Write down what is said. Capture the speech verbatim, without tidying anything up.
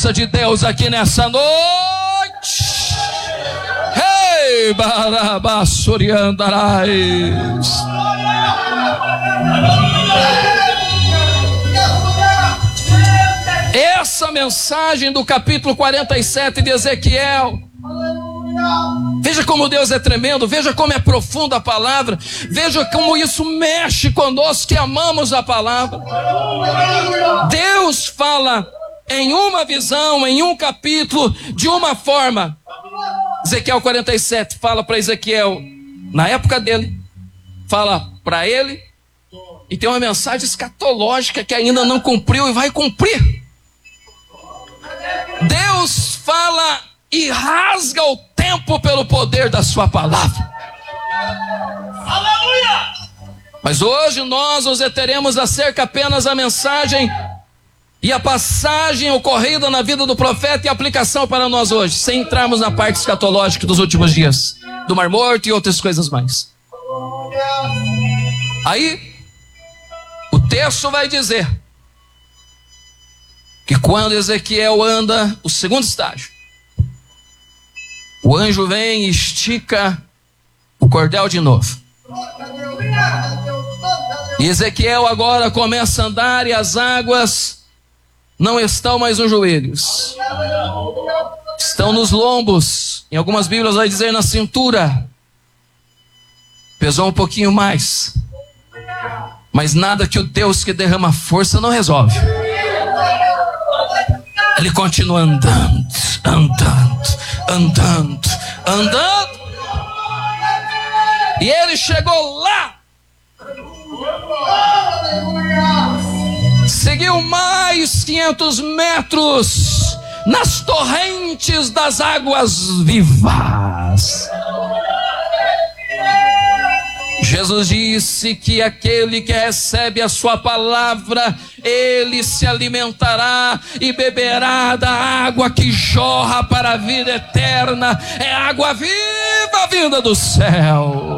presença de Deus aqui nessa noite. Ei, Barabassoriandarais. Essa mensagem do capítulo quarenta e sete de Ezequiel, veja como Deus é tremendo, veja como é profunda a palavra, veja como isso mexe conosco que amamos a palavra. Deus fala em uma visão, em um capítulo, de uma forma. Ezequiel quarenta e sete fala para Ezequiel, na época dele, fala para ele, e tem uma mensagem escatológica que ainda não cumpriu e vai cumprir. Deus fala e rasga o tempo pelo poder da sua palavra. Aleluia! Mas hoje nós nos deteremos acerca apenas da mensagem e a passagem ocorrida na vida do profeta e a aplicação para nós hoje, sem entrarmos na parte escatológica dos últimos dias, do Mar Morto e outras coisas mais. Aí, o texto vai dizer que quando Ezequiel anda o segundo estágio, o anjo vem e estica o cordel de novo. E Ezequiel agora começa a andar e as águas não estão mais nos joelhos, estão nos lombos. Em algumas Bíblias vai dizer na cintura. Pesou um pouquinho mais, mas nada que o Deus que derrama força não resolve. Ele continua andando, andando, andando, andando. E ele chegou lá. Seguiu mais quinhentos metros nas torrentes das águas vivas. Jesus disse que aquele que recebe a sua palavra, ele se alimentará e beberá da água que jorra para a vida eterna. É água viva vinda do céu.